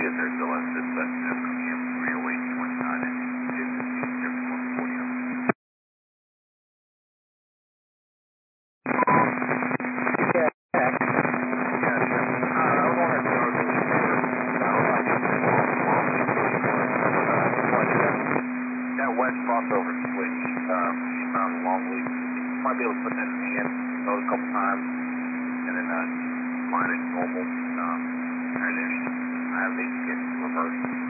if they're still at this, but that's going to be M30829 and 5140. That west crossover switch, she found a long lead. You might be able to put that in the hand, load a couple times, and then find it normal, and then I have these get reversed.